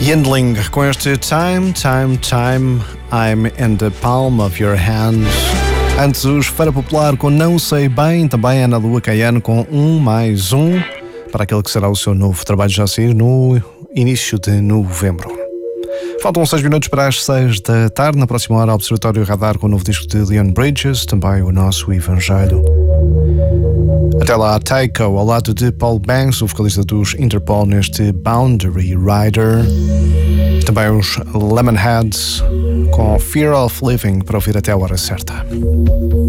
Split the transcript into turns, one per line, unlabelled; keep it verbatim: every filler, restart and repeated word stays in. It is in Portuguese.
Yandling com este Time, Time, Time, I'm in the palm of your hands. Antes o Esfera Popular com Não Sei Bem, também Ana Lua Caiano com Um Mais Um, para aquele que será o seu novo trabalho já a sair no início de novembro. Faltam seis minutos para as seis da tarde. Na próxima hora, Observatório Radar com o novo disco de Leon Bridges, também o nosso Evangelho. Até lá, Taiko, ao lado de Paul Banks, o vocalista dos Interpol, neste Boundary Rider. Também os Lemonheads com Fear of Living, para ouvir até a hora certa.